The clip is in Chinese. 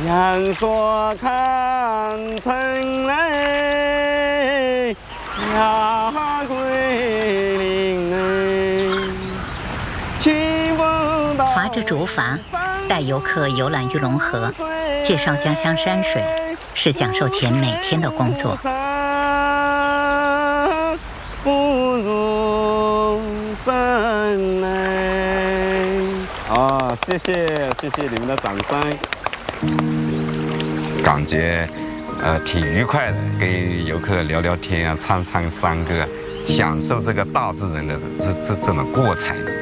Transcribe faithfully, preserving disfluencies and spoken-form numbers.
阳朔看城嘞，呀桂林嘞，青风到。 划着竹筏，带游客游览玉龙河，介绍家乡山水，是蒋寿乾每天的工作。 不如山来。哦，谢谢谢谢你们的掌声。 感觉呃挺愉快的，跟游客聊聊天啊，唱唱山歌，享受这个大自然的这这这种过程。